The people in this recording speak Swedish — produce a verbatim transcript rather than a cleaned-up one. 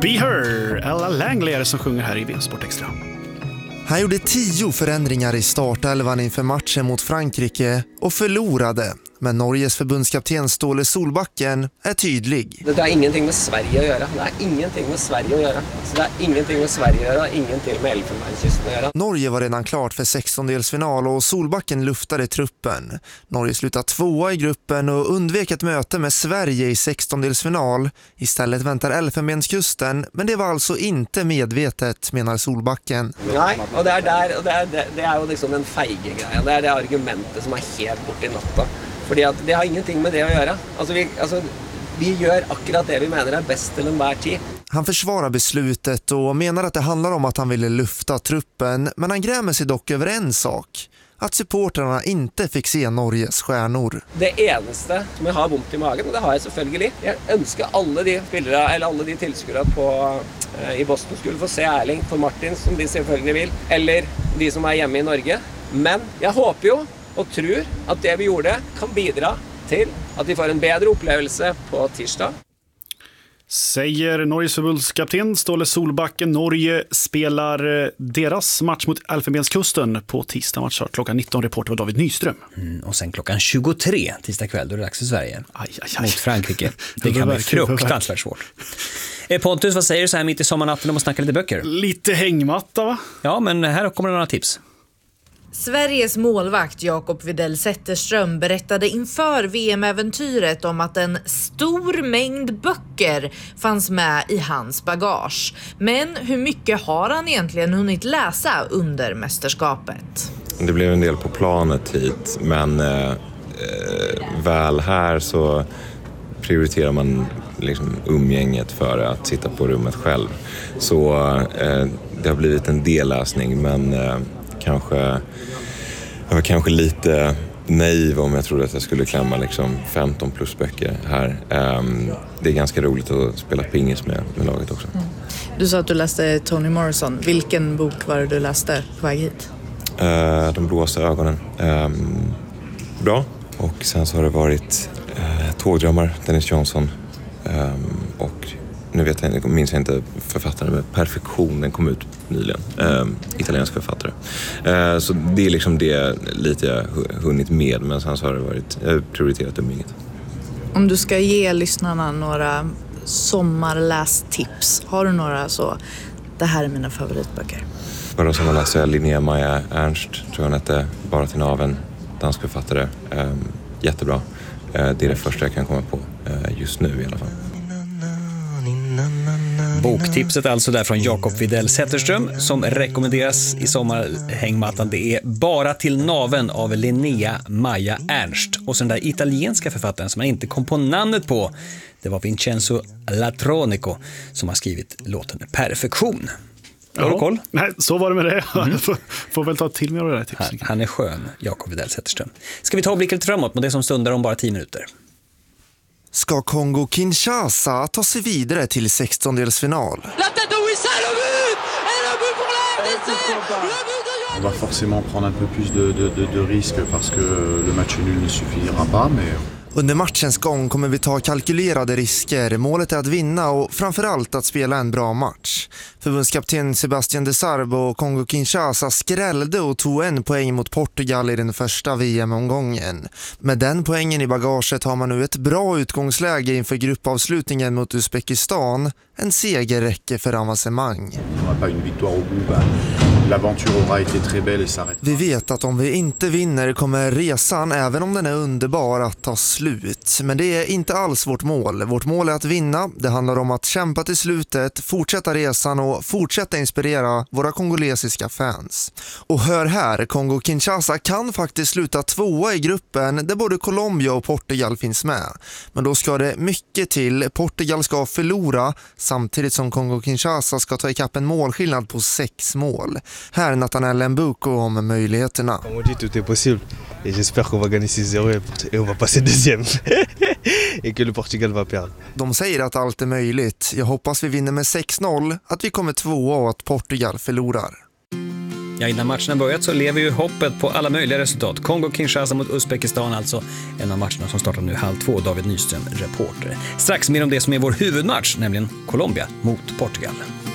Be Her, Ella Langley är det som sjunger här i V M Sport Extra. Han gjorde tio förändringar i startelvan inför matchen mot Frankrike och förlorade. Men Norges förbundskapten Ståle Solbacken är tydlig. Det har ingenting med Sverige att göra. Det har ingenting med Sverige att göra. Så det har ingenting med Sverige att göra, ingenting med Elfenbenskysten att göra. Norge var redan klart för sextondelsfinal och Solbacken luftade truppen. Norge slutade tvåa i gruppen och undvek ett möte med Sverige i sextondelsfinal. Istället väntar Elfenbenskusten, men det var alltså inte medvetet, menar Solbacken. Nej, och det är där, och det är, det, det är ju liksom den feige grejen. Det är det argumentet som är helt bort i natta. Fordi at det har ingenting med det att göra. Alltså vi, alltså, vi gör akkurat det vi menar är bäst till enhver tid. Han försvarar beslutet och menar att det handlar om att han ville lufta truppen, men han grämer sig dock över en sak. Att supporterna inte fick se Norges stjärnor. Det eneste som jag har vondt i magen, och det har jag selvfølgelig. Jag önskar alla de spelare eller alla de tillskuere på eh, i Boston skulle få se Erling for Martin som de selvfølgelig vill, eller de som är hemma i Norge. Men jag hoppas ju och tror att det vi gjorde kan bidra till att vi får en bättre upplevelse på tisdag. Säger Norges förbundskapten Ståle Solbacken. Norge spelar deras match mot Elfenbenskusten på tisdag, match klockan nitton. Reporter var David Nyström. Mm, och sen klockan tjugotre tisdag kväll, då är det dags för Sverige aj, aj, aj. mot Frankrike. Det kan bli fruktansvärt svårt. Pontus, vad säger du så här mitt i sommarnatten om att snacka lite böcker? Lite hängmatta, va? Ja, men här kommer det några tips. Sveriges målvakt Jakob Widell Zetterström berättade inför V M-äventyret om att en stor mängd böcker fanns med i hans bagage. Men hur mycket har han egentligen hunnit läsa under mästerskapet? Det blev en del på planet hit, men eh, väl här så prioriterar man liksom umgänget för att sitta på rummet själv. Så eh, det har blivit en del läsning, men eh, kanske, jag var kanske lite naiv om jag trodde att jag skulle klämma liksom femton plus böcker här. Um, det är ganska roligt att spela pingis med, med laget också. Mm. Du sa att du läste Toni Morrison. Vilken bok var det du läste på väg hit? Uh, de blåsa ögonen. Um, bra. Och sen så har det varit uh, Tågdrömmar, Dennis Johnson. Um, och nu vet jag, minns jag inte författaren, men Perfektion, den kom ut nyligen. Uh, italiensk författare. Uh, så det är liksom det lite jag hunnit med, men sen så har det varit uh, prioriterat umgänget. Om du ska ge lyssnarna några sommarlästips, har du några så, det här är mina favoritböcker? Förra sommaren läste jag Linnea Maja Ernst, tror jag hette, Bara till naven, dansk författare. Uh, jättebra. Uh, det är det första jag kan komma på uh, just nu i alla fall. Boktipset alltså där från Jakob Widell Zetterström som rekommenderas i sommarhängmattan. Det är Bara till naven av Linnea Maja Ernst. Och så den där italienska författaren som man inte kom på namnet på, det var Vincenzo Latronico som har skrivit låten Perfektion. Har du koll? Nej, så var det med det. Mm. får, får väl ta till mig av det där tipsen. Han, han är skön, Jakob Widell Zetterström. Ska vi ta och blicka lite framåt mot det som stundar om bara tio minuter? Ska Kongo-Kinshasa ta sig vidare till sextondelsfinal? On va forcément prendre un peu plus de, de, de, de risques parce que le match nul ne suffira pas, mais... Under matchens gång kommer vi ta kalkylerade risker. Målet är att vinna och framförallt att spela en bra match. Förbundskapten Sebastian Desabre och Kongo-Kinshasa skrällde och tog en poäng mot Portugal i den första V M-omgången. Med den poängen i bagaget har man nu ett bra utgångsläge inför gruppavslutningen mot Uzbekistan. En seger räcker för avancemang. Vi vet att om vi inte vinner kommer resan, även om den är underbar, att ta slut. Men det är inte alls vårt mål. Vårt mål är att vinna. Det handlar om att kämpa till slutet, fortsätta resan och fortsätta inspirera våra kongolesiska fans. Och hör här, Kongo-Kinshasa kan faktiskt sluta tvåa i gruppen där både Colombia och Portugal finns med. Men då ska det mycket till. Portugal ska förlora samtidigt som Kongo-Kinshasa ska ta ikapp en målskillnad på sex mål. Här Nathanael Mbuko om möjligheterna. On dit tout est possible et j'espère qu'on va gagner six zéro et on va passer deuxième et que le Portugal va perdre. De säger att allt är möjligt. Jag hoppas vi vinner med sex noll, att vi kommer tvåa och att Portugal förlorar. Ja, innan matcherna börjat så lever ju hoppet på alla möjliga resultat. Kongo-Kinshasa mot Uzbekistan, alltså en av matcherna som startar nu halv två. David Nyström, reporter. Strax mer om det som är vår huvudmatch, nämligen Colombia mot Portugal.